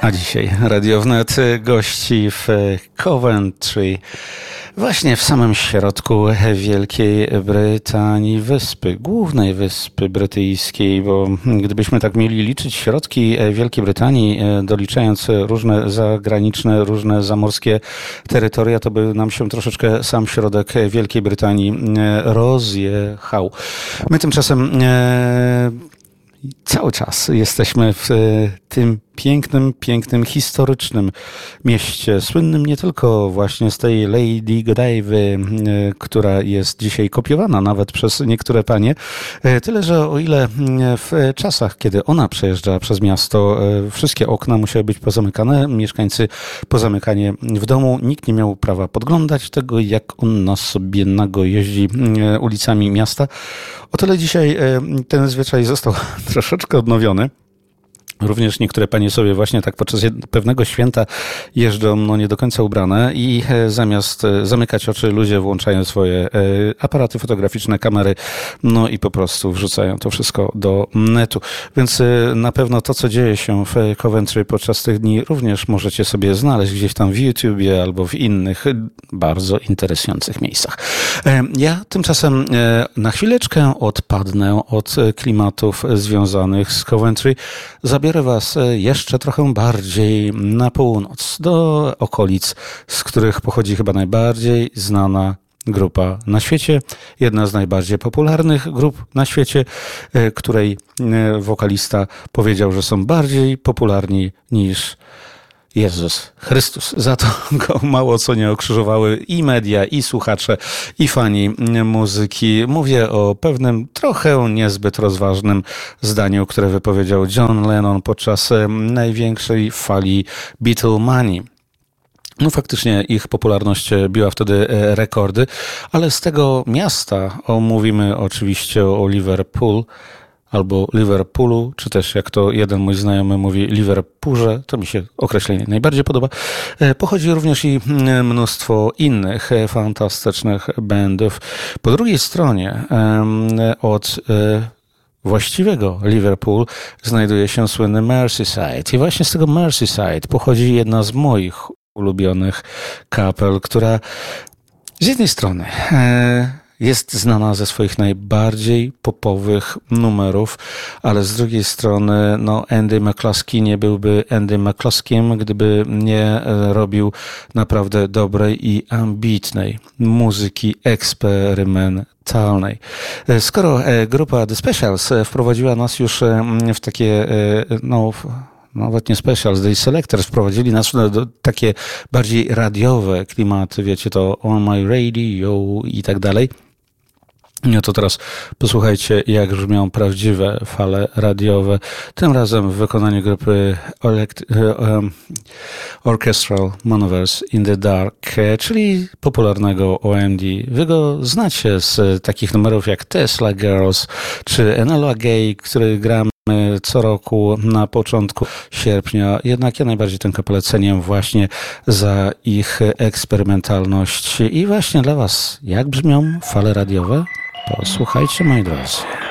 A dzisiaj Radio Wnet gości w Coventry, właśnie w samym środku Wielkiej Brytanii, głównej wyspy brytyjskiej, bo gdybyśmy tak mieli liczyć środki Wielkiej Brytanii, doliczając różne zagraniczne, różne zamorskie terytoria, to by nam się troszeczkę sam środek Wielkiej Brytanii rozjechał. My tymczasem cały czas jesteśmy w tym pięknym, historycznym mieście, słynnym nie tylko właśnie z tej Lady Godiwy, która jest dzisiaj kopiowana nawet przez niektóre panie, tyle że o ile w czasach, kiedy ona przejeżdża przez miasto, wszystkie okna musiały być pozamykane, mieszkańcy pozamykanie w domu, nikt nie miał prawa podglądać tego, jak ona sobie nago jeździ ulicami miasta. O tyle dzisiaj ten zwyczaj został troszeczkę odnowiony. Również niektóre panie sobie właśnie tak podczas pewnego święta jeżdżą nie do końca ubrane i zamiast zamykać oczy, ludzie włączają swoje aparaty fotograficzne, kamery, i po prostu wrzucają to wszystko do netu. Więc na pewno to, co dzieje się w Coventry podczas tych dni, również możecie sobie znaleźć gdzieś tam w YouTubie albo w innych bardzo interesujących miejscach. Ja tymczasem na chwileczkę odpadnę od klimatów związanych z Coventry. Zabiorę was jeszcze trochę bardziej na północ, do okolic, z których pochodzi chyba najbardziej znana grupa na świecie, jedna z najbardziej popularnych grup na świecie, której wokalista powiedział, że są bardziej popularni niż Jezus Chrystus. Za to go mało co nie okrzyżowały i media, i słuchacze, i fani muzyki. Mówię o pewnym trochę niezbyt rozważnym zdaniu, które wypowiedział John Lennon podczas największej fali Beatlemanii. Faktycznie ich popularność biła wtedy rekordy, ale z tego miasta mówimy oczywiście o Liverpool, albo Liverpoolu, czy też jak to jeden mój znajomy mówi, Liverpoolze, to mi się określenie najbardziej podoba. Pochodzi również i mnóstwo innych fantastycznych bandów. Po drugiej stronie od właściwego Liverpool znajduje się słynny Merseyside i właśnie z tego Merseyside pochodzi jedna z moich ulubionych kapel, która z jednej strony jest znana ze swoich najbardziej popowych numerów, ale z drugiej strony Andy McCluskey nie byłby Andy McCluskiem, gdyby nie robił naprawdę dobrej i ambitnej muzyki eksperymentalnej. Skoro grupa The Specials wprowadziła nas już w takie nawet nie Specials, The Selectors wprowadzili nas do takie bardziej radiowe klimaty, wiecie, to On My Radio i tak dalej. To teraz posłuchajcie, jak brzmią prawdziwe fale radiowe. Tym razem w wykonaniu grupy Orchestral Manoeuvres in the Dark, czyli popularnego OMD. Wy go znacie z takich numerów jak Tesla Girls czy Enola Gay, który gramy co roku na początku sierpnia. Jednak ja najbardziej tę kapelę cenię właśnie za ich eksperymentalność. I właśnie dla was, jak brzmią fale radiowe? Posłuchajcie, moi drodzy.